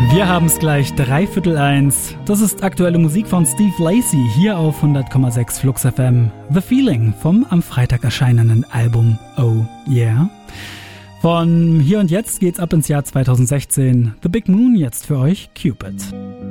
Wir haben es gleich 1:15. Das ist aktuelle Musik von Steve Lacy hier auf 100,6 Flux FM. The Feeling vom am Freitag erscheinenden Album Oh Yeah. Von hier und jetzt geht's ab ins Jahr 2016. The Big Moon jetzt für euch Cupid.